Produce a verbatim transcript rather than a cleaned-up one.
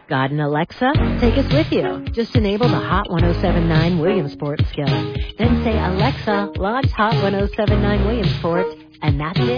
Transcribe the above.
Got an Alexa? Take us with you. Just enable the Hot ten seventy-nine Williamsport skill. Then say, Alexa, launch Hot ten seventy-nine Williamsport, and that's it.